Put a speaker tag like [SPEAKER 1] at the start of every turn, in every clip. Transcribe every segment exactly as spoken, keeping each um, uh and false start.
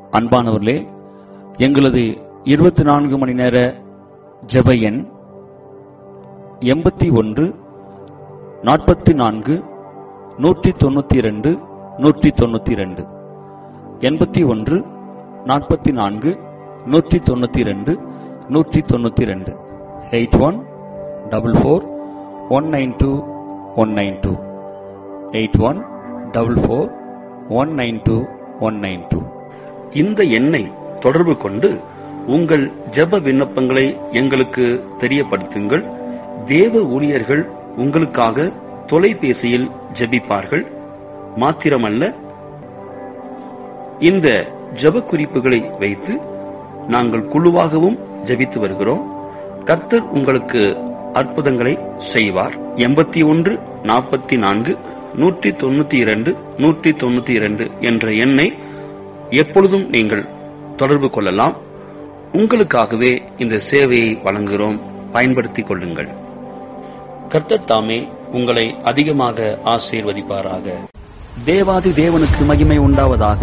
[SPEAKER 1] அன்பானவர்களே, எங்களது இருபத்தி நான்கு மணி நேர ஜெப எண் எண்பத்தி ஒன்று நாற்பத்தி நான்கு நூற்றி தொண்ணூத்தி இரண்டு நூற்றி தொண்ணூத்தி இரண்டு எண்பத்தி ஒன்று நாற்பத்தி நான்கு நூற்றி தொண்ணூத்தி இரண்டு நூற்றி தொண்ணூத்தி இரண்டு eight one double four one nine two one nine two eight one double four one nine two one nine two.
[SPEAKER 2] இந்த எண்ணை தொடர்பு கொண்டு உங்கள் ஜெப விண்ணப்பங்களை எங்களுக்கு தெரியப்படுத்துங்கள். தேவ ஊழியர்கள் உங்களுக்காக தொலைபேசியில் ஜெபிப்பார்கள். மாத்திரமல்ல, இந்த ஜெப குறிப்புகளை வைத்து நாங்கள் குழுவாகவும் ஜெபித்து வருகிறோம். கர்த்தர் உங்களுக்கு அற்புதங்களை செய்வார். எண்பத்தி ஒன்று நாற்பத்தி நான்கு நூற்றி தொண்ணூத்தி இரண்டு நூற்றி தொண்ணூத்தி இரண்டு என்ற எண்ணை எப்பொழுதும் நீங்கள் தொடர்பு கொள்ளலாம். உங்களுக்காகவே இந்த சேவையை வழங்குகிறோம். பயன்படுத்திக் கொள்ளுங்கள். கர்த்தர் தாமே உங்களை அதிகமாக ஆசீர்வதிப்பாராக.
[SPEAKER 1] தேவாதி தேவனுக்கு மகிமை உண்டாவதாக.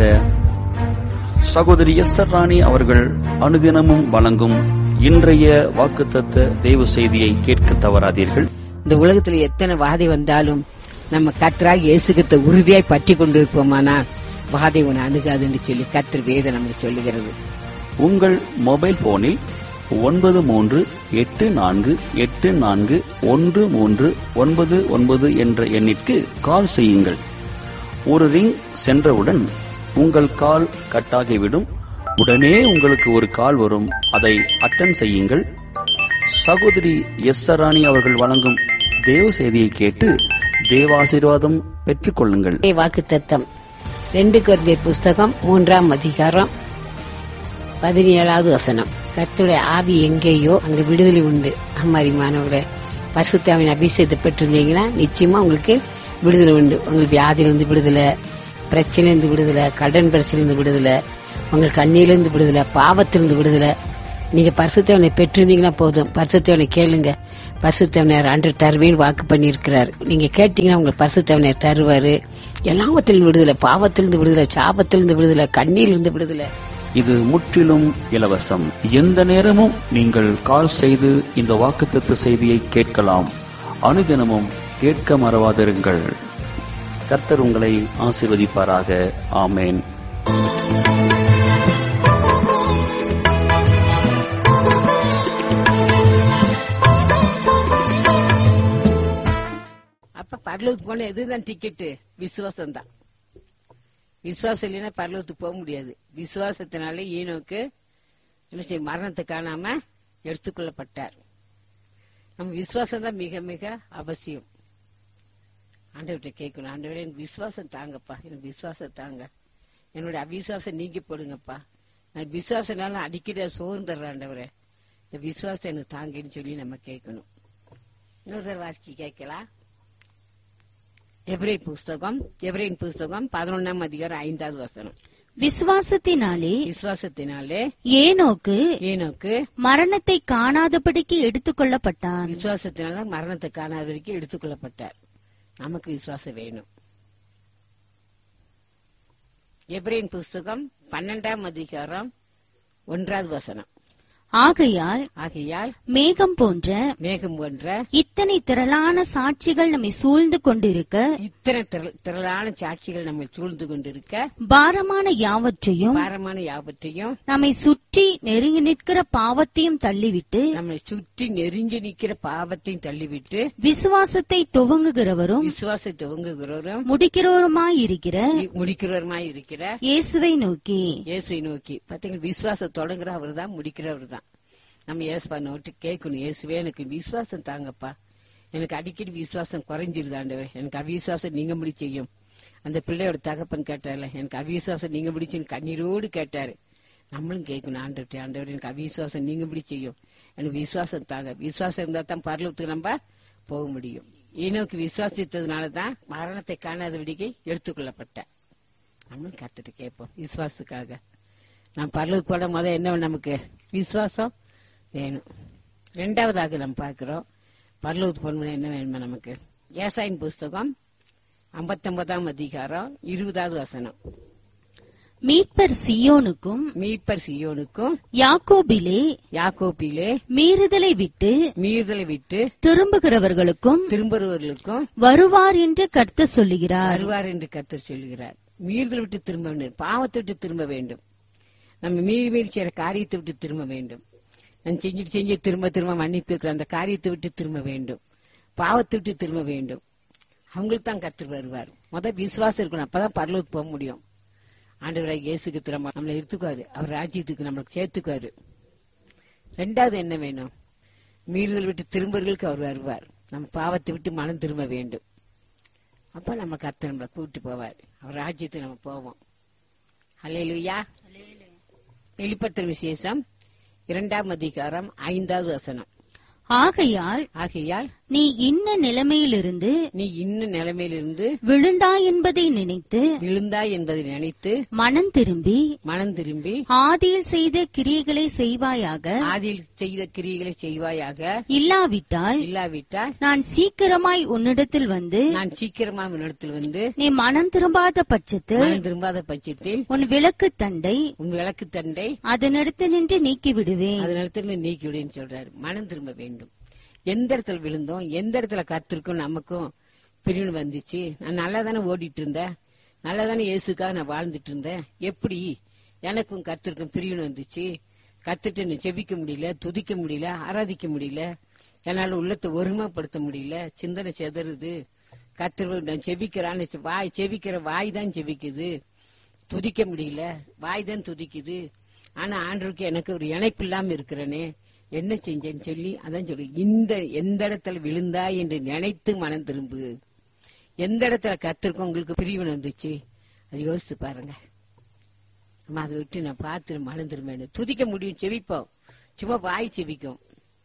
[SPEAKER 1] சகோதரி எஸ்தர் ராணி அவர்கள் அனுதினமும் வழங்கும் இன்றைய வாக்குத்தத்த தேவ செய்தியை கேட்க தவறாதீர்கள்.
[SPEAKER 3] இந்த உலகத்துல எத்தனை வாதை வந்தாலும் நம்ம கர்த்தராக இயேசுகிட்ட உறுதியாய் பற்றி கொண்டிருப்போமானால் வாதை உன்னை அணுகாது என்று சொல்லி கர்த்தர் வேதம் நமக்கு சொல்லுகிறது.
[SPEAKER 1] உங்கள் மொபைல் போனில் ஒன்பது மூன்று எட்டு நான்கு எட்டு நான்கு ஒன்று மூன்று ஒன்பது ஒன்பது என்ற எண்ணிற்கு கால் செய்யுங்கள். ஒரு ரிங் சென்றவுடன் உங்கள் கால் கட்டாகிவிடும். உடனே உங்களுக்கு ஒரு கால் வரும். அதை அட்டெண்ட் செய்யுங்கள். சகோதரி எஸ்தர் ராணி அவர்கள் வழங்கும் தேவ செய்தியை கேட்டு தேவாசீர்வாதம் பெற்றுக் கொள்ளுங்கள்.
[SPEAKER 3] வாக்குத்தத்தம் ரெண்டு கொரிந்தியர் புஸ்தகம் மூன்றாம் அதிகாரம் பதினேழாவது வசனம். கர்த்தருடைய ஆவி எங்கேயோ அங்க விடுதலை உண்டு. அம்மாரிமானவர்களே, பரிசுத்தாவின் அபிஷேகத்தை பெற்றிருந்தீங்கன்னா நிச்சயமா உங்களுக்கு விடுதலை உண்டு. உங்களுக்கு வியாதியிலிருந்து விடுதலை, பிரச்சனையிலிருந்து விடுதலை, கடன் பிரச்சனையிலிருந்து விடுதலை, உங்களுக்கு கண்ணியிலிருந்து விடுதலை, பாவத்திலிருந்து விடுதலை. நீங்க பரிசுத்தவனை பெற்றிருந்தீங்கன்னா போதும். பரிசுத்தவனை கேளுங்க. பரிசுத்தவனர் அன்று தருவேன்னு வாக்கு பண்ணி இருக்கிறார். நீங்க கேட்டீங்கன்னா உங்களுக்கு பரிசுத்தவனர் தருவாரு. எல்லாவத்திலிருந்து விடுதலை, பாவத்திலிருந்து விடுதலை, சாபத்திலிருந்து விடுதலை, கண்ணியிலிருந்து விடுதலை.
[SPEAKER 1] இது முற்றிலும் இலவசம். எந்த நேரமும் நீங்கள் கால் செய்து இந்த வாக்குத்தத்த செய்தியை கேட்கலாம். அனுதினமும் கேட்க மறவாதிருங்கள். கர்த்தர் உங்களை ஆசீர்வதிப்பாராக. ஆமேன்.
[SPEAKER 3] அப்ப பரலோகத்துக்கு போன எதுதான் டிக்கெட்டு? விசுவாசம் தான். விசுவாசம் இல்லைன்னா பரலோகத்துக்கு போக முடியாது. விசுவாசத்தினாலே ஈனோக்கு மரணத்தை காணாம எடுத்துக்கொள்ளப்பட்டார். நம்ம விசுவாசம் தான் மிக மிக அவசியம். ஆண்டவர்கிட்ட கேட்கணும், ஆண்டவரே எனக்கு விசுவாசம் தாங்கப்பா, எனக்கு விசுவாசம் தாங்க, என்னுடைய அவிசுவாசம் நீக்கி போடுங்கப்பா. நான் விசுவாசனால அடிக்கடி சோர்ந்துடுறேன் ஆண்டவரே, இந்த விசுவாசம் எனக்கு தாங்கன்னு சொல்லி நம்ம கேட்கணும். இன்னொரு வாசிக்கு கேட்கலாம். எபிரேயர் புஸ்தகம் எபிரேயர் புஸ்தகம் பதினொன்னாம் அதிகாரம் ஐந்தாவது வசனம்.
[SPEAKER 4] விசுவாசத்தினாலே
[SPEAKER 3] விசுவாசத்தினாலே
[SPEAKER 4] ஏனோக்கு
[SPEAKER 3] ஏனோக்கு
[SPEAKER 4] மரணத்தை காணாதபடிக்கு எடுத்துக் கொள்ளப்பட்டார்.
[SPEAKER 3] விசுவாசத்தினால மரணத்தை காணாதபடிக்கு எடுத்துக் கொள்ளப்பட்டார். நமக்கு விசுவாசம் வேணும். எபிரேயர் புஸ்தகம் பன்னெண்டாம் அதிகாரம் ஒன்றாவது வசனம்.
[SPEAKER 4] ஆகையால்
[SPEAKER 3] ஆகையால்
[SPEAKER 4] மேகம் போன்ற
[SPEAKER 3] மேகம் போன்ற
[SPEAKER 4] இத்தனை திரளான சாட்சிகள் நம்மை சூழ்ந்து கொண்டிருக்க
[SPEAKER 3] இத்தனை திரளான சாட்சிகள் நம்மை சூழ்ந்து கொண்டிருக்க
[SPEAKER 4] பாரமான யாவற்றையும்
[SPEAKER 3] பாரமான யாவற்றையும்
[SPEAKER 4] நம்மை சுற்றி நெருங்கி நிற்கிற பாவத்தையும் தள்ளிவிட்டு
[SPEAKER 3] நம்மை சுற்றி நெருங்கி நிற்கிற பாவத்தையும் தள்ளிவிட்டு
[SPEAKER 4] விசுவாசத்தை துவங்குகிறவரும்
[SPEAKER 3] விசுவாசத்தை துவங்குகிறவரும்
[SPEAKER 4] முடிக்கிறவருமாயிருக்கிற
[SPEAKER 3] முடிக்கிறவருமாய் இருக்கிற
[SPEAKER 4] இயேசுவை நோக்கி
[SPEAKER 3] இயேசுவை நோக்கி பாத்தீங்கன்னா, விசுவாசம் தொடங்குற அவர் தான், முடிக்கிறவர் தான். நம்ம இயேசுப்பா நோட்டு கேட்கணும், இயேசுவே எனக்கு விசுவாசம் தாங்கப்பா, எனக்கு அடிக்கடி விசுவாசம் குறைஞ்சிருது ஆண்டவர், எனக்கு அவிசுவாசம் நீங்க முடி செய்யும். அந்த பிள்ளையோட தகப்பன் கேட்டார்ல, எனக்கு அவிசுவாசம் நீங்க முடிச்சுன்னு கண்ணீரோடு கேட்டாரு. நம்மளும் கேட்கணும், ஆண்டவர் ஆண்டவர் எனக்கு அவிசுவாசம் நீங்க முடி செய்யும், எனக்கு விசுவாசம் தாங்க. விசுவாசம் இருந்தா தான் பரலோகத்துக்கு நம்ம போக முடியும். ஈனோக்கு விசுவாசித்ததுனாலதான் மரணத்தை காணாதபடிக்கு எடுத்துக்கொள்ளப்பட்ட. நம்மளும் கத்துட்டு கேட்போம் விசுவாசத்துக்காக. நான் பரலோகத்துக்கு போட முத என்ன நமக்கு விசுவாசம் வேணும். ரெண்டாவதாக நம்ம பார்க்கிறோம் பரலோகத்துக்கு போன என்ன வேணுமா நமக்கு. ஏசாயின் புஸ்தகம் ஐம்பத்தி ஒன்பதாம் அதிகாரம் இருபதாவது வசனம்.
[SPEAKER 4] மீட்பர் சீயோனுக்கும்
[SPEAKER 3] மீட்பர் சீயோனுக்கும்
[SPEAKER 4] யாக்கோபிலே
[SPEAKER 3] யாக்கோப்பிலே
[SPEAKER 4] மீறுதலை விட்டு
[SPEAKER 3] மீறுதலை விட்டு
[SPEAKER 4] திரும்புகிறவர்களுக்கும்
[SPEAKER 3] திரும்புகிறவர்களுக்கும்
[SPEAKER 4] வருவார் என்று கர்த்தர் சொல்லுகிறார்.
[SPEAKER 3] வருவார் என்று கர்த்தர் சொல்லுகிறார். மீறுதல் விட்டு திரும்ப வேண்டும், பாவத்தை விட்டு திரும்ப வேண்டும், நம்ம மீறி மீறி செய்யற காரியத்தை விட்டு திரும்ப வேண்டும். நான் செஞ்சுட்டு செஞ்சு திரும்ப திரும்ப மன்னிப்பு இருக்கிற அந்த காரியத்தை விட்டு திரும்ப வேண்டும், பாவத்தை விட்டு திரும்ப வேண்டும். அவங்களுக்கு தான் கர்த்தர் வருவார். முதல் விசுவாசம் இருக்கணும், அப்பதான் பரலோகத்துக்கு போக முடியும். ஆண்டவராக இயேசுக்கு திரும்ப நம்மளை எடுத்துக்குவாரு, அவர் ராஜ்யத்துக்கு நம்மளுக்கு சேர்த்துக்குவாரு. ரெண்டாவது என்ன வேணும்? மீறுதல் விட்டு திரும்பர்களுக்கு அவர் வருவார். நம்ம பாவத்தை விட்டு மனம் திரும்ப வேண்டும். அப்ப நம்ம கர்த்தர் நம்மளை கூப்பிட்டு போவார், அவர் ராஜ்யத்துக்கு நம்ம போவோம். அல்லேலூயா. வெளிப்படுத்தல் விசேஷம் இரண்டாம் அதிகாரம் ஐந்தாவது வசனம்.
[SPEAKER 4] ஆகையால்
[SPEAKER 3] ஆகையால்
[SPEAKER 4] நீ இன்ன நிலைமையிலிருந்து
[SPEAKER 3] நீ இன்னும் நிலைமையிலிருந்து
[SPEAKER 4] விழுந்தாய் என்பதை நினைத்து
[SPEAKER 3] விழுந்தாய் என்பதை நினைத்து
[SPEAKER 4] மனம் திரும்பி
[SPEAKER 3] மனம் திரும்பி
[SPEAKER 4] ஆதியில் செய்த கிரியைகளை செய்வாயாக.
[SPEAKER 3] ஆதியில் செய்த கிரியைகளை செய்வாயாக.
[SPEAKER 4] இல்லாவிட்டால்
[SPEAKER 3] இல்லாவிட்டால்
[SPEAKER 4] நான் சீக்கிரமாய் உன்னிடத்தில் வந்து
[SPEAKER 3] நான் சீக்கிரமா உன்னிடத்தில் வந்து
[SPEAKER 4] நீ மனம் திரும்பாத பட்சத்தில்
[SPEAKER 3] மனம் திரும்பாத பட்சத்தில்
[SPEAKER 4] உன் விளக்கு தண்டை
[SPEAKER 3] உன் விளக்கு தண்டை
[SPEAKER 4] அதனிடத்து நின்று நீக்கி விடுவேன்.
[SPEAKER 3] அதனிடத்துல நீக்கி விடுன்னு சொல்றாரு. மனம் திரும்ப வேண்டும். எந்த இடத்துல விழுந்தோம், எந்த இடத்துல கத்திருக்கும் நமக்கும் பிரிவு வந்துச்சு. நான் நல்லா தானே ஓடிட்டு இருந்தேன், நல்லா தானே இயேசுக்காக நான் வாழ்ந்துட்டு இருந்தேன். எப்படி எனக்கும் கத்திருக்கும் பிரிவு வந்துச்சு? கத்துட்டு செபிக்க முடியல, துதிக்க முடியல, ஆராதிக்க முடியல, என்னால உள்ளத்தை ஒருமைப்படுத்த முடியல, சிந்தனை செதறுது. கத்திர நான் செபிக்கிறான்னு வாய் செபிக்கிற வாய் தான் செபிக்குது, துதிக்க முடியல, வாய் தான் துதிக்குது. ஆனா ஆண்டவருக்கு எனக்கு ஒரு இணைப்பு இல்லாம இருக்கிறேனே, என்ன செஞ்சேன்னு சொல்லி அதான் சொல்லு. இந்த எந்த இடத்துல விழுந்தா என்று நினைத்து மனம் திரும்பு. எந்த இடத்துல கத்திருக்கோம் உங்களுக்கு பிரிவு வந்துச்சு, அது யோசித்து பாருங்க. நம்ம அதை விட்டு நான் பார்த்து மனம் திரும்ப துதிக்க முடியும், செவிப்போம். சும்மா வாய் செவிக்கும்,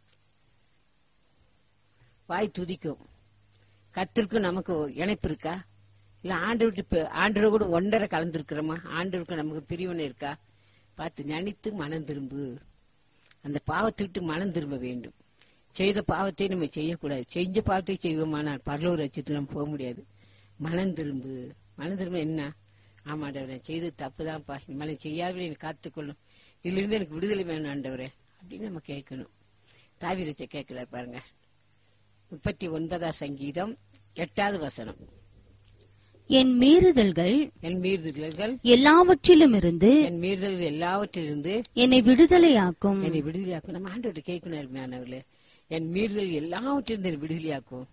[SPEAKER 3] வாய் துதிக்கும். கத்திருக்கும் நமக்கு இணைப்பு இருக்கா? இல்ல ஆண்டு விட்டு ஆண்டரை கூட ஒன்றரை கலந்துருக்கிறோமா? ஆண்டருக்கு நமக்கு பிரிவினை இருக்கா? பார்த்து நினைத்து மனம் திரும்பு. அந்த பாவத்தை விட்டு மனம் திரும்ப வேண்டும். செய்த பாவத்தை நம்ம செய்யக்கூடாது. செஞ்ச பாவத்தை செய்வோமானால் பரலோக ராஜ்யத்துக்கு நம்ம போக முடியாது. மனம் திரும்பு. மனம் திரும்ப என்ன? ஆமாண்டவரே, செய்தது தப்புதான்ப்பா, இனிமேல செய்யாத எனக்கு காத்துக்கொள்ளும், இதுல இருந்து எனக்கு விடுதலை வேணும் ஆண்டவரே அப்படின்னு நம்ம கேட்கணும். தாவீது கேட்கிறார் பாருங்க. முப்பத்தி ஒன்பதாம் சங்கீதம் எட்டாவது வசனம்.
[SPEAKER 4] என் மீறுதல்கள்
[SPEAKER 3] என் மீறுதல்கள்
[SPEAKER 4] எல்லாவற்றிலும் இருந்து
[SPEAKER 3] என் மீறுதல்கள் எல்லாவற்றிலிருந்து
[SPEAKER 4] என்னை விடுதலையாக்கும்.
[SPEAKER 3] என்னை விடுதலையாக்கும். நம்ம ஆண்டவர்கிட்ட கேட்கணும் அருமையானவர்களே. என் மீறுதல் எல்லாவற்றிலிருந்து என்னை விடுதலையாக்கும்.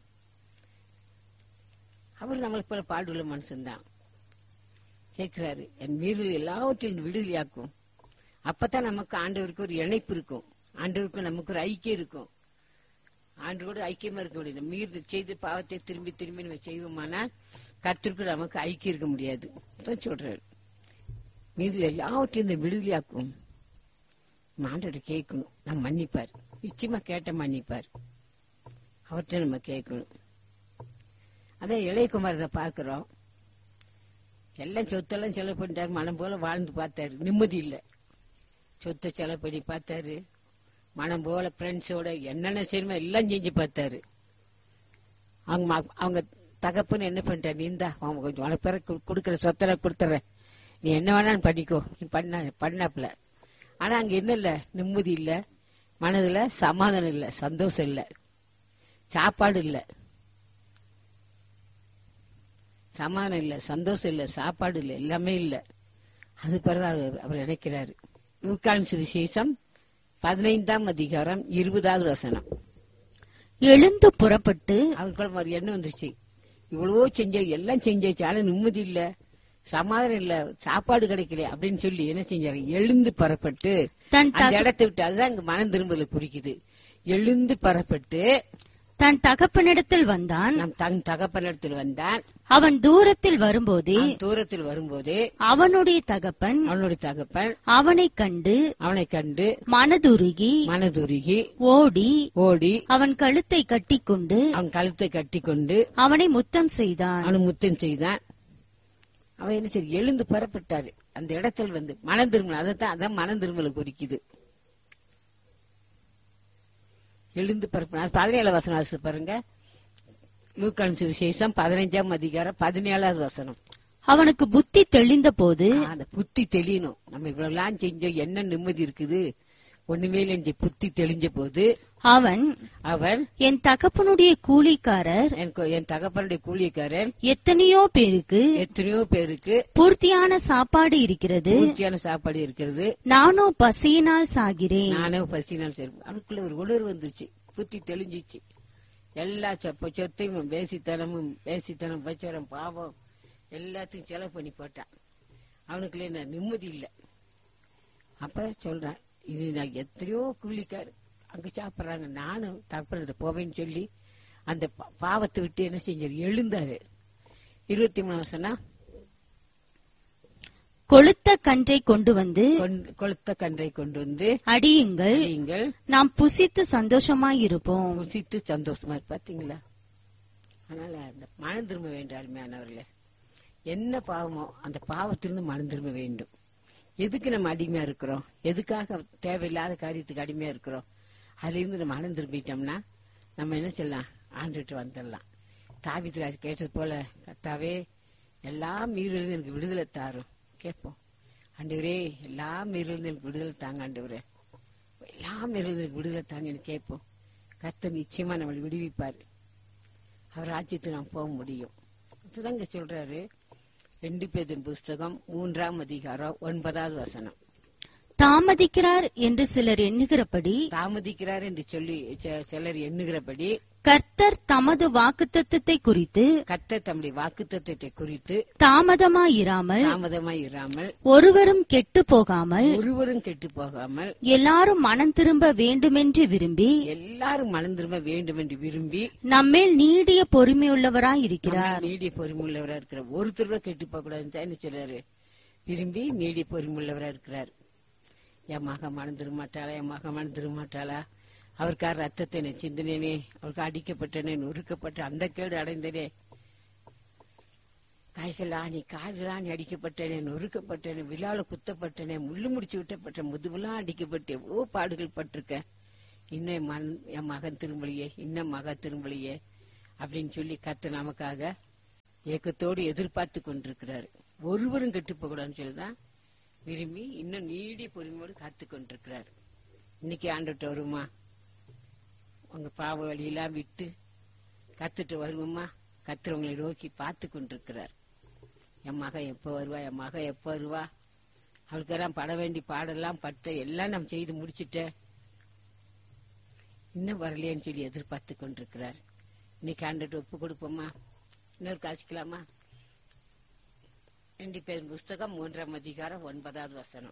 [SPEAKER 3] அவர் நம்மளுக்கு போல பாடுள்ள மனுஷன்தான். கேட்கிறாரு, என் மீறுதல் எல்லாவற்றிலிருந்து விடுதலையாக்கும். அப்பதான் நமக்கு ஆண்டவருக்கு ஒரு இணைப்பு இருக்கும், ஆண்டவருக்கு நமக்கு ஒரு ஐக்கியம் இருக்கும். ஆண்டோடு ஐக்கியமா இருக்க முடியாது. மீறு செய்து பாவத்தை திரும்பி திரும்பி நம்ம செய்வோமானால் கர்த்தருக்கு நமக்கு ஐக்கியம் இருக்க முடியாது சொல்றாரு. மீது எல்லாவற்றையும் விடுதலையாக்கும். ஆண்டோட கேட்கணும், நம்ம மன்னிப்பார். நிச்சயமா கேட்ட மன்னிப்பார். அவர்கிட்ட நம்ம கேட்கணும். அதான் இளையகுமாரனை பார்க்கிறோம். எல்லாம் சொத்தெல்லாம் செலவு பண்ணிட்டாரு, மனம் போல வாழ்ந்து பார்த்தாரு, நிம்மதி இல்லை. சொத்தை செலவு பண்ணி பார்த்தாரு, மனம் போல ஃப்ரெண்ட்ஸோட என்னென்ன செய்யணுமோ எல்லாம் செஞ்சு பார்த்தாரு. அவங்க அவங்க தகப்புன்னு என்ன பண்ணிட்டாரு, நீந்தா அவங்க கொஞ்சம் உனக்கு பிற கொடுக்குற சொத்தனை கொடுத்துறேன், நீ என்ன வேணாலும் பண்ணிக்கோ, நீ பண்ண பண்ணாப்புல. ஆனா அங்க என்ன இல்ல, நிம்மதி இல்ல, மனதுல சமாதானம் இல்ல, சந்தோஷம் இல்ல, சாப்பாடு இல்ல, சமாதானம் இல்ல, சந்தோஷம் இல்ல, சாப்பாடு இல்ல, எல்லாமே இல்ல. அது பிறகு அவர் நினைக்கிறாரு. லூக்காவின் சுவிசேஷம் பதினைந்தாம் அதிகாரம் இருபதாவது வசனம்.
[SPEAKER 4] எழுந்து புறப்பட்டு
[SPEAKER 3] அவருக்கு ஒரு எண்ணம் வந்துருச்சு, இவ்வளவோ செஞ்ச எல்லாம் செஞ்சாச்சு, ஆனா நிம்மதி இல்ல, சமாதானம் இல்ல, சாப்பாடு கிடைக்கல அப்படின்னு சொல்லி என்ன செஞ்சாரு, எழுந்து புறப்பட்டு அந்த இடத்தை விட்டு. அதுதான் இங்க மனம் திரும்பல குறிக்குது. எழுந்து புறப்பட்டு
[SPEAKER 4] தன் தகப்பனிடத்தில் வந்தான்.
[SPEAKER 3] நம் தன் தகப்பனிடத்தில் வந்தான்.
[SPEAKER 4] அவன் தூரத்தில் வரும்போதே
[SPEAKER 3] தூரத்தில் வரும்போதே
[SPEAKER 4] அவனுடைய தகப்பன்
[SPEAKER 3] அவனுடைய தகப்பன்
[SPEAKER 4] அவனை கண்டு
[SPEAKER 3] அவனை கண்டு
[SPEAKER 4] மனதுருகி
[SPEAKER 3] மனதுருகி
[SPEAKER 4] ஓடி
[SPEAKER 3] ஓடி
[SPEAKER 4] அவன் கழுத்தை கட்டிக்கொண்டு
[SPEAKER 3] அவன் கழுத்தை கட்டி கொண்டு
[SPEAKER 4] அவனை முத்தம் செய்தான்.
[SPEAKER 3] அவனு முத்தம் செய்தான். அவன் என்ன சரி எழுந்து புறப்பட்டாரு. அந்த இடத்தில் வந்து மனம் திரும்பல. அதான் அதான் மனம் திரும்பல குறிக்குது. எழுந்து புறப்பட்டார். பதினேழு வசனம் வாசித்து பாருங்க. லூக்கான் சுவிசேஷம் பதினைஞ்சாம் அதிகாரம் பதினேழாவது வசனம்.
[SPEAKER 4] அவனுக்கு புத்தி தெளிந்த போது
[SPEAKER 3] அந்த புத்தி தெளியணும். நம்ம இவ்வளவு எல்லாம் செஞ்சோம், என்ன நிம்மதி இருக்குது, ஒண்ணுமே இல்லை. புத்தி தெளிஞ்ச போது
[SPEAKER 4] அவன்
[SPEAKER 3] அவன்
[SPEAKER 4] என் தகப்பனுடைய கூலிக்காரர்
[SPEAKER 3] என் தகப்பனுடைய கூலிக்காரர்
[SPEAKER 4] எத்தனையோ பேருக்கு
[SPEAKER 3] எத்தனையோ பேருக்கு
[SPEAKER 4] பூர்த்தியான சாப்பாடு இருக்கிறது,
[SPEAKER 3] பூர்த்தியான சாப்பாடு இருக்கிறது,
[SPEAKER 4] நானோ பசியினால் சாகிறேன்.
[SPEAKER 3] நானே பசினால் சேர்ப்பேன். அவனுக்குள்ள ஒரு உணர்வு வந்துச்சு, புத்தி தெளிஞ்சிச்சு. எல்லா சொப்ப சொத்தையும் வேசித்தனமும் வேசித்தனம் பச்சரம் பாவம் எல்லாத்தையும் செலவு பண்ணி போட்டான். அவனுக்குள்ள என்ன நிம்மதி இல்லை. அப்ப சொல்றான், இது நான் எத்தனையோ கூலிக்காரு அங்க சாப்பிடுறாங்க, நானும் தப்புறது போவேன்னு சொல்லி அந்த பாவத்தை விட்டு என்ன செஞ்சாரு, எழுந்தாரு. இருபத்தி மூணு வருஷம்னா
[SPEAKER 4] கொளுத்த கன்றை கொண்டு வந்து
[SPEAKER 3] கொளுத்த கன்றை கொண்டு வந்து
[SPEAKER 4] அடியுங்கள்,
[SPEAKER 3] நீங்கள்
[SPEAKER 4] நாம் புசித்து சந்தோஷமாயிருப்போம்.
[SPEAKER 3] புசித்து சந்தோஷமா பாத்தீங்களா? அதனால அந்த மனம் திரும்ப வேண்டும். அருமையானவர்களே, என்ன பாவமோ அந்த பாவத்திலிருந்து மனம் திரும்ப வேண்டும். எதுக்கு நம்ம அடிமையா இருக்கிறோம், எதுக்காக தேவையில்லாத காரியத்துக்கு அடிமையா இருக்கிறோம், அதுல இருந்து நம்ம மனம் திரும்பிட்டோம்னா நம்ம என்ன செய்யலாம், ஆண்டுட்டு வந்துடலாம். தாவீது கேட்டது போல, கர்த்தாவே எல்லா மீறிலிருந்து எனக்கு விடுதலை தாரும் கேட்போம். ஆண்டவரே எல்லா மீறிலிருந்து எனக்கு விடுதலை தாங்க, ஆண்டவரே எல்லா மீறிலிருந்து எனக்கு விடுதலை தாங்கன்னு கேட்போம். கர்த்தர் நிச்சயமா நம்மளை விடுவிப்பாரு. அவர் ராஜ்யத்தை நாம் போக முடியும். அதுதாங்க சொல்றாரு ரெண்டு பேரின் புஸ்தகம் மூன்றாம் அதிகாரம் ஒன்பதாவது வசனம்.
[SPEAKER 4] தாமதிக்கிறார் என்று சிலர் எண்ணுகிறபடி
[SPEAKER 3] தாமதிக்கிறார் என்று சொல்லி சிலர் எண்ணுகிறபடி
[SPEAKER 4] கர்த்தர் தமது வாக்குத்தத்தத்தை குறித்து
[SPEAKER 3] கர்த்தர் தம்முடைய வாக்குத்தத்தத்தை குறித்து
[SPEAKER 4] தாமதமாயிராமல்
[SPEAKER 3] தாமதமாயிராமல்
[SPEAKER 4] ஒருவரும் கெட்டு போகாமல்
[SPEAKER 3] ஒருவரும் கெட்டு போகாமல்
[SPEAKER 4] எல்லாரும் மனம் திரும்ப வேண்டுமென்று விரும்பி
[SPEAKER 3] எல்லாரும் மனம் திரும்ப வேண்டும் என்று விரும்பி
[SPEAKER 4] நம்மேல் நீடிய பொறுமையுள்ளவராய் இருக்கிறார்.
[SPEAKER 3] நீடிய பொறுமையுள்ளவராக இருக்கிறார். ஒருத்தர் கெட்டு போக கூடாதுன்னு சொல்றாரு. விரும்பி நீடிய பொறுமையுள்ளவராக இருக்கிறார். என் மக மனம் திருமாட்டாளா, என் மக மனம் திருமாட்டாளா, அவருக்காக ரத்தத்தை சிந்தினேனே, அவருக்கு அடிக்கப்பட்டனே, நொறுக்கப்பட்ட அந்த கேடு அடைந்தனே, கைகள் ஆணி கால்கள் ஆணி அடிக்கப்பட்டனே, நொறுக்கப்பட்டனே, விழால குத்தப்பட்டனே, முள்ளு முடிச்சு விட்டப்பட்ட முதுவெல்லாம் அடிக்கப்பட்டு எவ்வளோ பாடுகள் பட்டிருக்கேன். இன்னும் மன் என் மகன் திரும்பலையே, இன்னும் மக திரும்பலையே அப்படின்னு சொல்லி கத்து நமக்காக ஏக்கத்தோடு எதிர்பார்த்து கொண்டிருக்கிறாரு. ஒருவரும் கெட்டு போக கூடாதுன்னு சொல்லிதான் விரும்பி இன்னும் நீடிய பொறுமையோடு காத்து கொண்டிருக்கிறார். இன்னைக்கு ஆண்டுட்டு வருமா, உங்க பாவ வழியெல்லாம் விட்டு கத்துட்டு வருவோமா, கத்துற உங்களை நோக்கி பார்த்து கொண்டிருக்கிறார். என் மக எப்ப வருவா, என் மக எப்ப வருவா, அவளுக்கெல்லாம் பட வேண்டி பாடெல்லாம் பட்ட எல்லாம் நம்ம செய்து முடிச்சுட்ட, இன்னும் வரலையேன்னு சொல்லி எதிர்பார்த்து கொண்டிருக்கிறார். இன்னைக்கு ஆண்டுட்டு ஒப்பு கொடுப்போமா, இன்னொரு காட்சிக்கலாமா? ரெண்டு பேர் புஸ்தகம் மூன்றாம் அதிகாரம் ஒன்பதாவது வசனம்.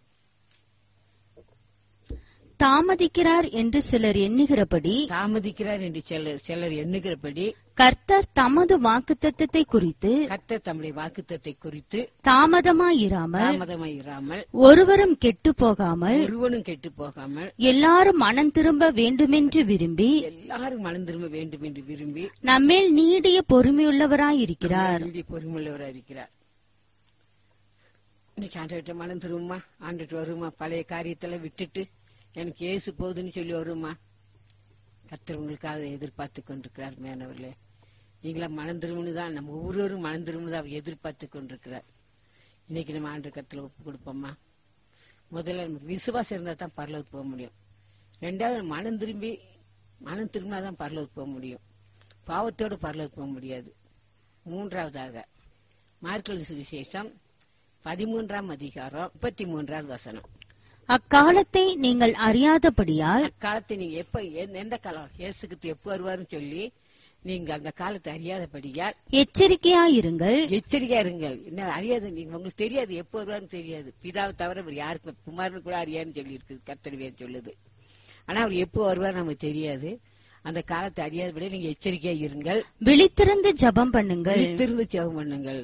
[SPEAKER 4] தாமதிக்கிறார் என்று சிலர் எண்ணுகிறபடி
[SPEAKER 3] தாமதிக்கிறார் என்று சிலர் சிலர் எண்ணுகிறபடி
[SPEAKER 4] கர்த்தர் தமது வாக்குத்தத்தத்தை குறித்து
[SPEAKER 3] கர்த்தர் தம்முடைய வாக்குத்தத்தை குறித்து
[SPEAKER 4] தாமதமாயிராமல்
[SPEAKER 3] தாமதமாயிராமல்
[SPEAKER 4] ஒருவரும் கெட்டு போகாமல்
[SPEAKER 3] ஒருவனும் கெட்டு போகாமல்
[SPEAKER 4] எல்லாரும் மனம் திரும்ப வேண்டுமென்று விரும்பி
[SPEAKER 3] எல்லாரும் மனம் திரும்ப வேண்டும் என்று விரும்பி
[SPEAKER 4] நம்மேல் நீடிய பொறுமையுள்ளவராயிருக்கிறார்.
[SPEAKER 3] நீடிய பொறுமையுள்ளவராக இருக்கிறார். இன்னைக்கு ஆண்டுகிட்ட மனம் திரும்புமா, ஆண்டுட்டு வருமா, பழைய காரியத்துல விட்டுட்டு எனக்கு ஏசு போகுதுன்னு சொல்லி வருமா? கர்த்தர் உங்களுக்காக எதிர்பார்த்து கொண்டிருக்கிறார். மேனவர்களே, நீங்களா மனம் திரும்பணுதான், நம்ம ஒவ்வொருவரும் மனம் திரும்பணுதான் அவர் எதிர்பார்த்து கொண்டிருக்கிறார். இன்னைக்கு நம்ம ஆண்டு கருத்துல ஒப்பு கொடுப்போமா? முதல்ல நமக்கு விசுவாசம் இருந்தா தான் பரலோகத்துக்கு போக முடியும். ரெண்டாவது மனம் திரும்பி மனம் திரும்பினாதான் பரலோகத்துக்கு போக முடியும். பாவத்தோடு பரலோகத்துக்கு போக முடியாது. மூன்றாவதாக மார்க்கு சுவிசேஷம் பதிமூன்றாம் அதிகாரம் முப்பத்தி மூன்றாவது வசனம்.
[SPEAKER 4] அக்காலத்தை நீங்கள் அறியாதபடியால்
[SPEAKER 3] அக்காலத்தை நீங்க எப்ப எந்த காலம் இயேசுக்கு எப்ப வருவாருன்னு சொல்லி நீங்க அந்த காலத்தை அறியாதபடியால்
[SPEAKER 4] எச்சரிக்கையாயிருங்கள்.
[SPEAKER 3] எச்சரிக்கையா இருங்கள். என்ன அறியாது, நீங்க உங்களுக்கு தெரியாது எப்ப வருவாருன்னு தெரியாது. பிதாவை தவிர அவர் யாருக்கு குமாரனு கூட அறியாதுன்னு சொல்லி இருக்கு, கர்த்தர் சொல்லுது. ஆனா அவர் எப்போ வருவார் நமக்கு தெரியாது. அந்த காலத்தை அறியாதபடியா நீங்க எச்சரிக்கையா இருங்கள்.
[SPEAKER 4] விழித்திருந்து ஜெபம் பண்ணுங்கள்.
[SPEAKER 3] விழித்திருந்து ஜெபம் பண்ணுங்கள்.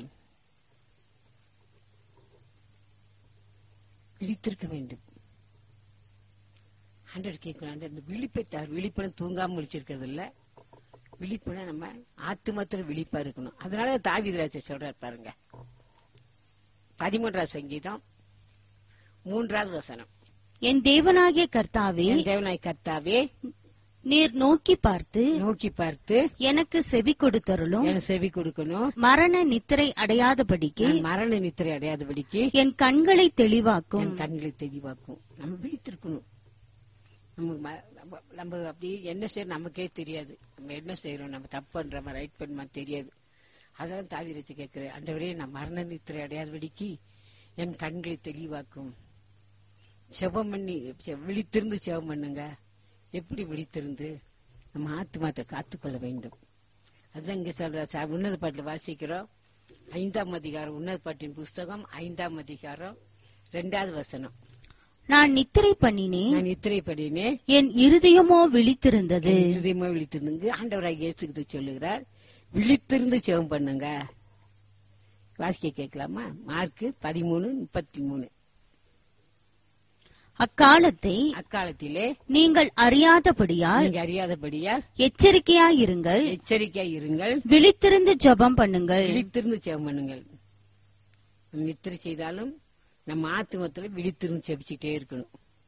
[SPEAKER 3] விழித்திருக்க வேண்டும். ஆண்டவர் கேட்கணும், இந்த விழிப்பை தார். விழிப்புன தூங்காம விழிச்சிருக்கிறது இல்ல, விழிப்புன நம்ம ஆத்துமத்துல விழிப்பா இருக்கணும். அதனால தாவீது சொல்றாரு பாருங்க, பதிமூன்றாவது சங்கீதம் மூன்றாவது வசனம்.
[SPEAKER 4] என் தேவனாகிய கர்த்தாவே,
[SPEAKER 3] என் தேவனாகிய கர்த்தாவே,
[SPEAKER 4] நீர் நோக்கி பார்த்து
[SPEAKER 3] நோக்கி பார்த்து
[SPEAKER 4] எனக்கு செவி கொடுத்தருளும்.
[SPEAKER 3] என் செவி கொடுக்கணும்.
[SPEAKER 4] மரண நித்திரை அடையாதபடிக்கு
[SPEAKER 3] நான் மரண நித்திரை அடையாதபடிக்கு
[SPEAKER 4] என் கண்களை தெளிவாக்கும்.
[SPEAKER 3] என் கண்களை தெளிவாக்கும். நம்ம விழித்திருக்கணும். நம்ம ம- நம்ம- நம்ம அப்படி என்ன செய்யறோம் நமக்கே தெரியாது. நம்ம என்ன செய்யறோம், நம்ம தப்பு பண்றோமா ரைட் பண்ணுமா தெரியாது. அதெல்லாம் தாவி வச்சு கேட்கிறேன், ஆண்டவரே நான் மரண நித்திரை அடையாதபடிக்கு என் கண்களை தெளிவாக்கும். செபம் பண்ணி செ- விழித்திருந்து செபம் பண்ணுங்க. எப்படி விழித்திருந்து நம்ம ஆத்துமாத்தை காத்துக்கொள்ள வேண்டும். அதான் இங்க சொல்ற ச- உன்னத பாட்டுல வாசிக்கிறோம். ஐந்தாம் அதிகாரம், உன்னத பாட்டின் புஸ்தகம் ஐந்தாம் அதிகாரம் இரண்டாவது வசனம்.
[SPEAKER 4] நான் நித்திரை பண்ணினேன்,
[SPEAKER 3] நான் நித்திரை பண்ணினேன்,
[SPEAKER 4] என் இருதயமோ விழித்திருந்தது.
[SPEAKER 3] என் இருதயமா விழித்திருந்து ஆண்டவராக இயேசுகிட்டு சொல்லுகிறார், விழித்திருந்து செபம் பண்ணுங்க. வாசிக்க கேட்கலாமா? மார்க்கு பதிமூணு முப்பத்தி மூணு.
[SPEAKER 4] அக்காலத்தை
[SPEAKER 3] அக்காலத்திலே
[SPEAKER 4] நீங்கள் அறியாதபடியால்
[SPEAKER 3] நீங்க அறியாதபடியால்
[SPEAKER 4] எச்சரிக்கையாயிருங்கள்,
[SPEAKER 3] எச்சரிக்கையா இருங்கள்,
[SPEAKER 4] விழித்திருந்து ஜெபம் பண்ணுங்கள்.
[SPEAKER 3] விழித்திருந்து செபம் பண்ணுங்கள். நம்ம நித்திரை செய்தாலும் நம்ம ஆத்துமத்துல விழித்திருந்து செபிச்சுட்டே இருக்கணும்.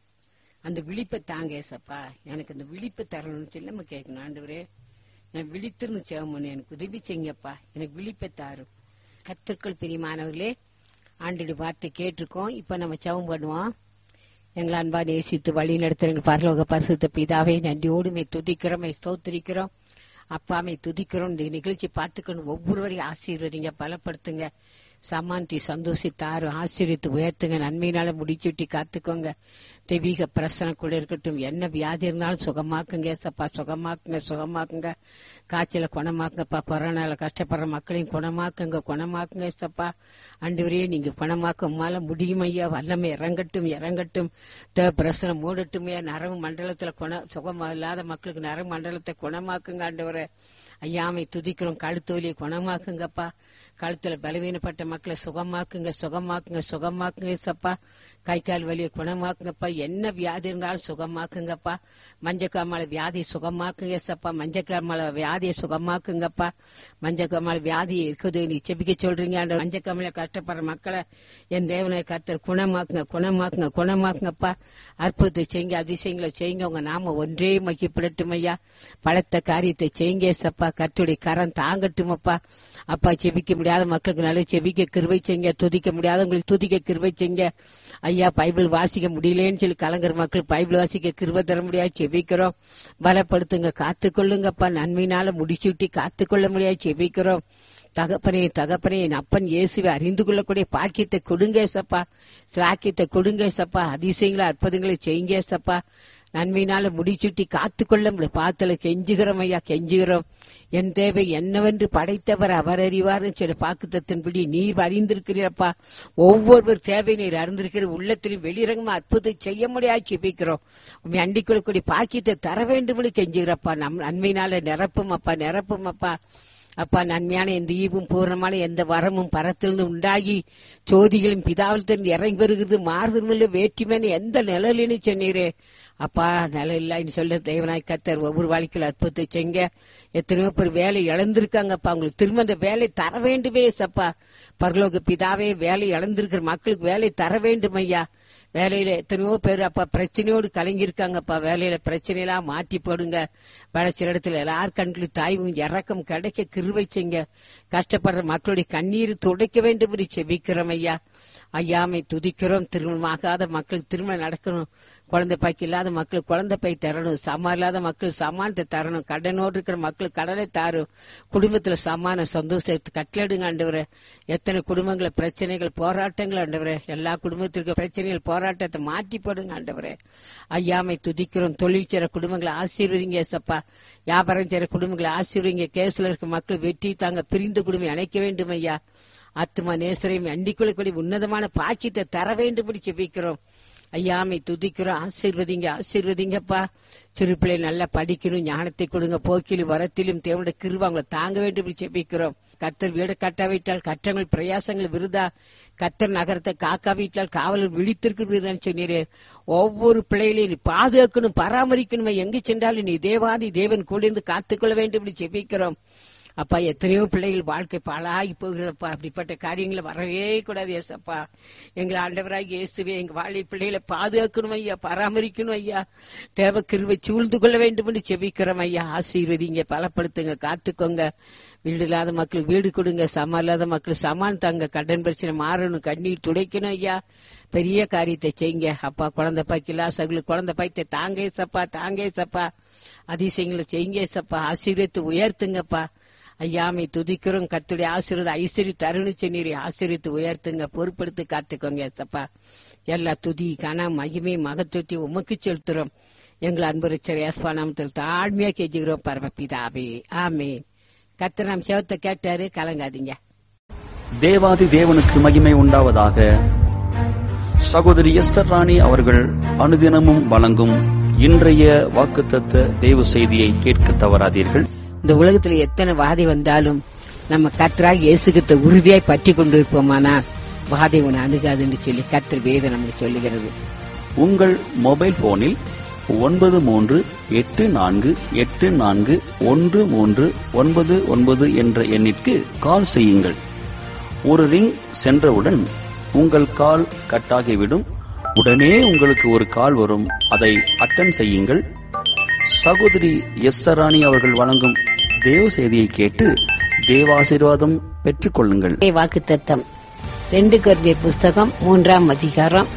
[SPEAKER 3] அந்த விழிப்பை தாங்க ஏசப்பா, எனக்கு அந்த விழிப்பை தரணும்னு சொல்லி நம்ம கேட்கணும். ஆண்டவரே நான் விழித்திருந்து செபம் பண்ணு, எனக்கு உதவி செய்யுங்கப்பா, எனக்கு விழிப்பை தாரும். கர்த்தருக்குள் பிரியமானவர்களே, ஆண்டோட வார்த்தை கேட்டிருக்கோம். இப்ப நம்ம செபம் பண்ணுவோம். எங்களை அன்பா நேசித்து வழி நடத்துற எங்கள் பரலோக பரிசுத்த பிதாவே, நன்றியோடுமே துதிக்கிறோம், ஸ்தோத்திரிக்கிறோம். அப்பாமை துதிக்கிறோம். இந்த நிகழ்ச்சி பார்த்துக்கணும். ஒவ்வொருவரையும் ஆசீர்வதிங்க, பலப்படுத்துங்க, சமாந்தி சந்தோஷித்தாரு ஆசீர்வித்து உயர்த்துங்க, நன்மையினால முடிச்சுட்டி காத்துக்கோங்க. தெய்வீக பிரசனை கூட இருக்கட்டும். என்ன வியாதி இருந்தாலும் சுகமாக்குங்க ஏசப்பா, சுகமாக்குங்க, சுகமாக்குங்க. காய்ச்சல குணமாக்குங்கப்பா. கொரோனால கஷ்டப்படுற மக்களையும் குணமாக்குங்க, குணமாக்குங்க ஏசப்பா. ஆண்டவரே நீங்க குணமாக்க உம்மால முடியும் ஐயா. வல்லமை இறங்கட்டும், இறங்கட்டும். தேவ பிரசனை மூடட்டுமே. நரம்பு மண்டலத்துல குண சுகம் இல்லாத மக்களுக்கு நரம்பு மண்டலத்தை குணமாக்குங்க ஆண்டவரே. ஐயாமை துதிக்கிறோம். கழுத்து வலியை குணமாக்குங்கப்பா. கழுத்துல பலவீனப்பட்ட மக்களை சுகமாக்குங்க, சுகமாக்குங்க, சுகமாக்குங்க ஏசப்பா. கை கால் வலியை குணமாக்குங்கப்பா. என்ன வியாதி இருந்தாலும் சுகமாக்குங்கப்பா. மஞ்சக்காமல வியாதி சுகமாக்குங்க ஏசப்பா. மஞ்சக்காமல வியாதியை சுகமாக்குங்கப்பா. மஞ்சக்காமல வியாதி இருக்குது நீ செபிக்க சொல்றீங்க. அந்த மஞ்சக்காமல கஷ்டப்படுற மக்களை என் தேவனை கர்த்தர் குணமாக்குங்க, குணமாக்குங்க, குணமாக்குங்கப்பா. அற்புதத்தை செய்யுங்க, அதிசயங்களை செய்யுங்க. உங்க நாம ஒன்றே மகிப்படட்டும் ஐயா. பலத்த காரியத்தை செய்யுங்க ஏசப்பா. கர்த்தருடைய கரம் தாங்கட்டுமப்பா. அப்பா செபிக்க முடியாத மக்களுக்கு நல்ல செபிக்க கிருபை செய்யுங்க. துதிக்க முடியாதவங்களுக்கு துதிக்க கிருபை செய்யுங்க ஐயா. பைபிள் வாசிக்க முடியலன்னு சொல்லி கலங்குற மக்கள் பைபிள் வாசிக்க கிருபை தர முடியாது செபிக்கிறோம். பலப்படுத்துங்க, காத்துக்கொள்ளுங்கப்பா. நன்மையினால முடிச்சுட்டி காத்துக்கொள்ள முடியாது செபிக்கிறோம். தகப்பனே தகப்பனே என் அப்பன் இயேசுவை அறிந்து கொள்ளக்கூடிய பாக்கியத்தை கொடுங்க சப்பா. சாக்கியத்தை கொடுங்க சப்பா. அதிசயங்களை அற்புதங்களை செய்யுங்க சப்பா. நன்மையினால முடிச்சுட்டி காத்துக்கொள்ள பாத்தல கெஞ்சுகிறோம் ஐயா, கெஞ்சுகிறோம். என் தேவை என்னவென்று படைத்தவர் அவர் அறிவார் சொல்லி பாக்குத்தத்தின்படி நீர் அறிந்திருக்கிறீரப்பா. ஒவ்வொருவர் தேவை நீர் அறிந்திருக்கிற உள்ளத்திலும் வெளிரங்கமா அற்புதம் செய்ய முடியாது செபிக்கிறோம். உண்மை அண்டிக் கொள்ளக்கூடிய பாக்கியத்தை தர வேண்டும் கெஞ்சுகிறப்பா. நம் நன்மையினால நிரப்பும் அப்பா, நிரப்பும் அப்பா. அப்பா நன்மையான எந்த ஈவும் பூர்ணமான எந்த வரமும் பரத்திலிருந்து உண்டாகி சோதிகளும் பிதாவிலிருந்து இறங்கி வருகிறது. மாறுதல் வேற்றுமையான எந்த நிழலின்னு சொன்னீரே அப்பா. நிலம் இல்லைன்னு சொல்ல தேவனாய் கர்த்தர் ஒவ்வொரு வாழ்க்கையில் அற்புதத்தை செய்ங்க. எத்தனையோ பேர் வேலை இழந்திருக்காங்கப்பா. அவங்களுக்கு திரும்ப அந்த வேலை தர வேண்டுமே சப்பா. பரலோக பிதாவே வேலை இழந்திருக்கிற மக்களுக்கு வேலை தர வேண்டும் ஐயா. வேலையில எத்தனையோ பேர் அப்பா பிரச்சனையோடு கலங்கிருக்காங்கப்பா. வேலையில பிரச்சனையெல்லாம் மாற்றி போடுங்க. வளர்ச்சி இடத்துல எல்லார் கண்களும் தாய்வும் இறக்கம் கிடைக்க கிருபை செய்ங்க. கஷ்டப்படுற மக்களுடைய கண்ணீர் துடைக்க வேண்டும் என்று செபிக்கிறோம் ஐயா. ஐயாமை துதிக்கிறோம். திருமணம் ஆகாத மக்களுக்கு திருமணம் நடக்கணும். குழந்தை பாய்க்கு இல்லாத மக்களுக்கு குழந்தை பை தரணும். சமா இல்லாத மக்களுக்கு சமானத்தை தரணும். கடனோடு இருக்கிற மக்களுக்கு கடனை தாரும். குடும்பத்துல சமான சந்தோஷத்தை கட்டளடுங்க ஆண்டவரே. எத்தனை குடும்பங்கள பிரச்சனைகள் போராட்டங்கள் ஆண்டவரே. எல்லா குடும்பத்திற்கு பிரச்சனைகள் போராட்டத்தை மாற்றி போடுங்க ஆண்டவரே. ஐயாமை துதிக்கிறோம். தொழில் செய்ற குடும்பங்களை ஆசீர்வதிங்க ஏசப்பா. வியாபாரம் செய்ற குடும்பங்களை ஆசீர்வதிங்க. கேஸ்ல இருக்க மக்கள் வெற்றி தாங்க பிரிந்த குடும்பம் இணைக்க வேண்டும் ஐயா. ஆத்துமா நேசரையும் அண்டிக்குள்ளக்கூடிய உன்னதமான பாக்கியத்தை தர வேண்டும் செபிக்கிறோம். ஐயாமை துதிக்கிறோம். ஆசீர்வதிங்க, ஆசீர்வதிங்கப்பா. சிறு பிள்ளை நல்லா படிக்கணும். ஞானத்தை கொடுங்க. போக்கிலும் வரத்திலும் தேவனுடைய கிருபை அவங்களை தாங்க வேண்டும் செபிக்கிறோம். கர்த்தர் வீடு கட்டாவிட்டால் கற்றங்கள் பிரயாசங்கள் விருதா. கர்த்தர் நகரத்தை காக்காவிட்டால் காவலர் விழித்திருக்கிறது சொன்னீரே. ஒவ்வொரு பிள்ளைகளையும் நீ பாதுகாக்கணும், பராமரிக்கணும். எங்கு சென்றாலும் நீ தேவாதி தேவன் கூட இருந்து காத்துக்கொள்ள வேண்டும் செபிக்கிறோம். அப்பா எத்தனையோ பிள்ளைகள் வாழ்க்கை பாழாகி போகிறப்பா, அப்படிப்பட்ட காரியங்களை வரவே கூடாது ஏசப்பா. எங்களை ஆண்டவராக இயேசுவே எங்க வாழை பிள்ளைகளை பாதுகாக்கணும் ஐயா, பராமரிக்கணும் ஐயா, தேவ கிருபை சூழ்ந்து கொள்ள வேண்டும் என்று செபிக்கிறோம் ஐயா. ஆசீர்வதிங்க, பலப்படுத்துங்க, காத்துக்கோங்க. வீடு இல்லாத மக்களுக்கு வீடு கொடுங்க, சமம் இல்லாத மக்களுக்கு சமான் தாங்க, கடன் பிரச்சனை மாறணும், கண்ணீர் துடைக்கணும் ஐயா. பெரிய காரியத்தை செய்யுங்க அப்பா. குழந்தை பாய்க்கலா சகளுக்கு குழந்தை பாய்த்தை தாங்க சப்பா, தாங்க சப்பா. அதிசயங்களை செய்யுங்க சப்பா. ஆசீர்வதித்து உயர்த்துங்கப்பா. ஐயாமை துதிக்கிறோம். கர்த்தருடைய ஆசீர்வாத ஐஸ்வர்ய தருணிச்ச நீரை ஆசீர்வித்து உயர்த்துங்க, பொறுப்படுத்தி காத்துக்கோங்க சப்பா. எல்லா துதி கன மகிமை மகத்துவத்தை உமக்கு செலுத்துறோம். எங்களை அன்பு ரட்சகர் இயேசுவின் நாமத்தில் தாழ்மையா கெஞ்சுகிறோம் பரமபிதாவே, ஆமென். கர்த்தர் நம் செவத்தை கேட்டாரு, கலங்காதீங்க.
[SPEAKER 1] தேவாதி தேவனுக்கு மகிமை உண்டாவதாக. சகோதரி எஸ்தர் ராணி அவர்கள் அனுதினமும் வழங்கும் இன்றைய வாக்குத்தத்த தேவ செய்தியை கேட்க தவறாதீர்கள்.
[SPEAKER 3] இந்த உலகத்துல எத்தனை வாதை வந்தாலும் நம்ம கர்த்தராக இயேசுகிட்ட உறுதியாய் பற்றி கொண்டிருப்போமானால் வாதை உன்னை அணுகாதுன்னு சொல்லி கர்த்தர் வேதம் நமக்கு சொல்லுகிறது.
[SPEAKER 1] உங்கள் மொபைல் போனில் ஒன்பது மூன்று எட்டு நான்கு எட்டு நான்கு ஒன்று மூன்று ஒன்பது ஒன்பது என்ற எண்ணிற்கு கால் செய்யுங்கள். ஒரு ரிங் சென்றவுடன் உங்கள் கால் கட்டாகிவிடும். உடனே உங்களுக்கு ஒரு கால் வரும், அதை அட்டன் செய்யுங்கள். சகோதரி எஸ்தர் ராணி அவர்கள் வழங்கும் தேவ செய்தியை கேட்டு தேவாசீர்வாதம் பெற்றுக் கொள்ளுங்கள்.
[SPEAKER 3] வாக்குத்தத்தம் ரெண்டு கொரிந்தியர் புஸ்தகம் மூன்றாம் அதிகாரம்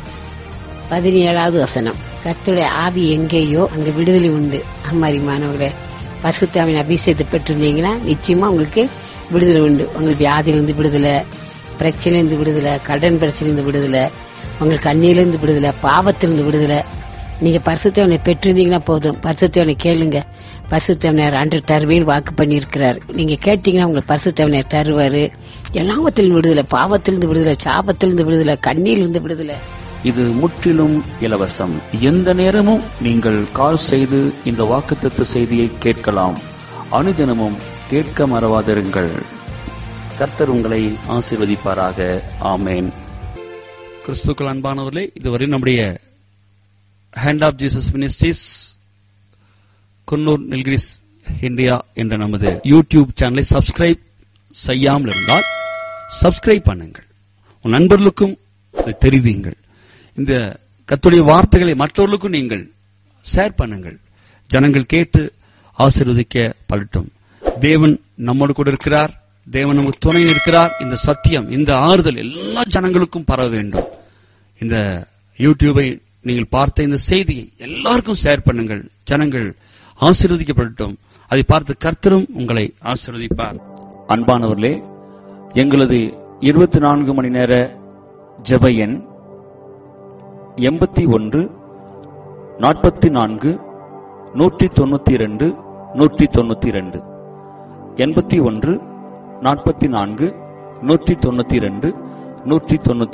[SPEAKER 3] பதினேழாவது வசனம். கர்த்தருடைய ஆவி எங்கேயோ அங்க விடுதலை உண்டு. அம்மாரிமானவர்களே, பரிசுத்தாவின் அபிஷேகத்தை பெற்றிருந்தீங்கன்னா நிச்சயமா உங்களுக்கு விடுதலை உண்டு. உங்களுக்கு வியாதியிலிருந்து விடுதலை, பிரச்சனையிலிருந்து விடுதலை, கடன் பிரச்சனையிலிருந்து விடுதலை, உங்களுக்கு கண்ணியிலிருந்து விடுதலை, பாவத்திலிருந்து விடுதலை. நீங்க பரிசுத்தவனை பெற்றிருந்தீங்கன்னா போதும். பரிசுத்தவனை கேளுங்க. பரிசுத்தவனர் அன்று தருவேன்னு வாக்கு பண்ணி இருக்கிறார். நீங்க கேட்டீங்கன்னா உங்களுக்கு பரிசுத்தவனர் தருவாரு. எல்லாவத்திலிருந்து விடுதலை, பாவத்திலிருந்து விடுதலை, சாபத்திலிருந்து விடுதலை, கண்ணியிலிருந்து விடுதலை.
[SPEAKER 1] இது முற்றிலும் இலவசம். எந்த நேரமும் நீங்கள் கால் செய்து இந்த வாக்குத்தத்த செய்தியை கேட்கலாம். அனுதினமும் கேட்க மறவாதிருங்கள். கர்த்தர் உங்களை ஆசீர்வதிப்பாராக. ஆமேன். கிறிஸ்துக்கள் அன்பானவர்களே, இதுவரை நம்முடைய hand of Jesus ministries Coonoor Nilgiris India என்ற நமது யூடியூப் சேனலை சப்ஸ்கிரைப் செய்யாமல் இருந்தால் சப்ஸ்கிரைப் பண்ணுங்கள். உன் நண்பர்களுக்கும் அதை தெரிவிங்கள். இந்த கர்த்தருடைய வார்த்தைகளை மற்றவர்களுக்கும் நீங்கள் ஷேர் பண்ணுங்கள். ஜனங்கள் கேட்டு ஆசீர்வதிக்க படட்டும். தேவன் நம்மோடு கூட இருக்கிறார். தேவன் நமக்கு துணை இருக்கிறார். இந்த சத்தியம், இந்த ஆறுதல் எல்லா ஜனங்களுக்கும் பரவ வேண்டும். இந்த யூடியூபை நீங்கள் பார்த்த இந்த செய்தியை எல்லாருக்கும் ஷேர் பண்ணுங்கள். ஜனங்கள் ஆசீர்வதிக்கப்படட்டும். அதை பார்த்து கர்த்தரும் உங்களை ஆசீர்வதிப்பார். அன்பானவர்களே, எங்களது இருபத்தி நான்கு மணி நேர ஜெப எண் எண்பத்தி ஒன்று நாற்பத்தி நான்கு நூற்றி தொண்ணூத்தி இரண்டு நூற்றி தொண்ணூத்தி இரண்டு எண்பத்தி ஒன்று நாற்பத்தி நான்கு நூற்றி தொண்ணூத்தி இரண்டு நூற்றி தொண்ணூத்தி